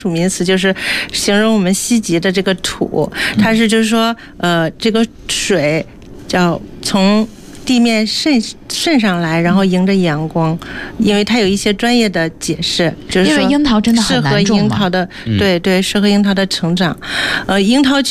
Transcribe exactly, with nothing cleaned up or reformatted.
主名词，就是形容我们西极的这个土，它是就是说，呃，这个水叫从地面渗渗上来，然后迎着阳光，因为它有一些专业的解释，就是说因为樱桃真的很难种嘛， 适合樱桃的，对对，适合樱桃的成长，呃，樱桃。